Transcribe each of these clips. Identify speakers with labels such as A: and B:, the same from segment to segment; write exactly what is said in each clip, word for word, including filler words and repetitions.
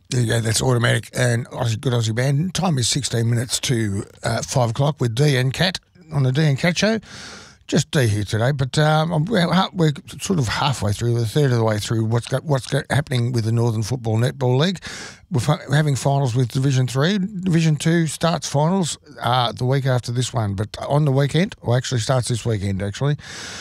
A: There you go, that's automatic. And Aussie, good Aussie band. Time is sixteen minutes to uh, five o'clock with D and Cat on the D and Cat show. Just D here today, but um, we're, we're sort of halfway through, a third of the way through what's got, what's got, happening with the Northern Football Netball League. We're having finals with Division three. Division two starts finals uh, the week after this one, but on the weekend, or actually starts this weekend, actually.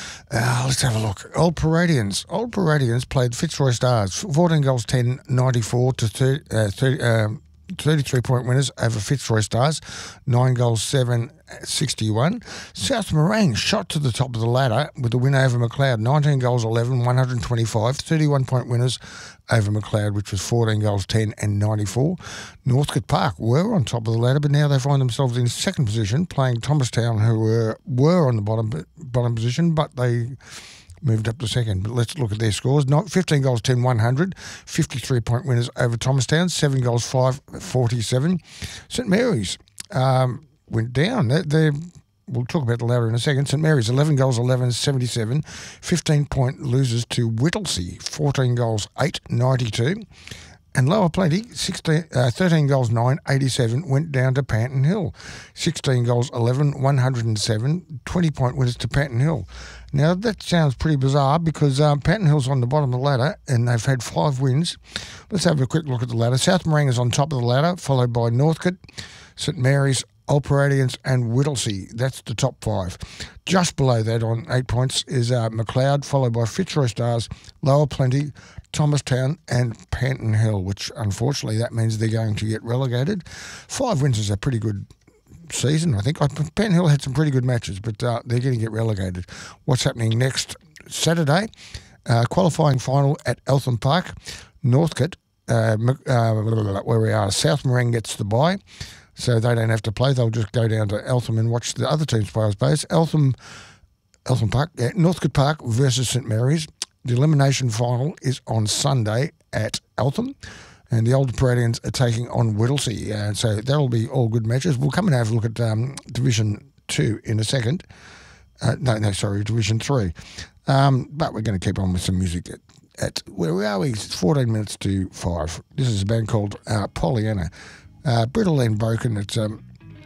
A: Uh, let's have a look. Old Paradians. Old Paradians played Fitzroy Stars. fourteen goals, ten, ninety-four to thirty, uh, thirty, um, thirty-three point winners over Fitzroy Stars. nine goals, seven, sixty-one. South Morang shot to the top of the ladder with the win over McLeod. nineteen goals, eleven, one hundred twenty-five. thirty-one point winners over McLeod, which was fourteen goals, ten and ninety-four. Northcote Park were on top of the ladder, but now they find themselves in second position, playing Thomastown, who were were on the bottom bottom position, but they moved up to second. But let's look at their scores. fifteen goals, ten, one hundred. fifty-three point winners over Thomastown. seven goals, five, forty-seven. St Mary's um, went down. They're, they're We'll talk about the ladder in a second. St Mary's, eleven goals, eleven, seventy-seven. fifteen point losers to Whittlesea, fourteen goals, eight, ninety-two. And Lower Plenty, sixteen, uh, thirteen goals, nine, eighty-seven, went down to Panton Hill. sixteen goals, eleven, one hundred seven. twenty point winners to Panton Hill. Now, that sounds pretty bizarre because um, Panton Hill's on the bottom of the ladder and they've had five wins. Let's have a quick look at the ladder. South Morang is on top of the ladder, followed by Northcote, St Mary's, Old Paradians and Whittlesea. That's the top five. Just below that on eight points is uh, McLeod, followed by Fitzroy Stars, Lower Plenty, Thomastown and Panton Hill, which unfortunately that means they're going to get relegated. Five wins is a pretty good season, I think. Panton Hill had some pretty good matches, but uh, they're going to get relegated. What's happening next Saturday? Uh, qualifying final at Eltham Park. Northcote, uh, uh, where we are, South Morang gets the bye. So they don't have to play. They'll just go down to Eltham and watch the other teams play, I suppose. Eltham, Eltham Park, yeah, Northcote Park versus St Mary's. The elimination final is on Sunday at Eltham, and the Old Paradians are taking on Whittlesea. Uh, so that'll be all good matches. We'll come and have a look at um, Division two in a second. Uh, no, no, sorry, Division three. Um, but we're going to keep on with some music at, at where we are. It's fourteen minutes to five. This is a band called uh, Pollyanna. Uh, Brittle and Broken. It's um,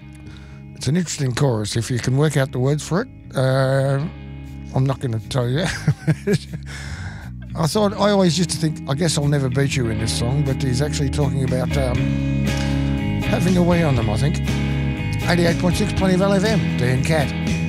A: it's an interesting chorus. If you can work out the words for it, uh, I'm not going to tell you. I thought I always used to think, I guess I'll never beat you in this song, but he's actually talking about um, having a wee on them. I think eighty-eight point six, plenty of L F M. D and Cat.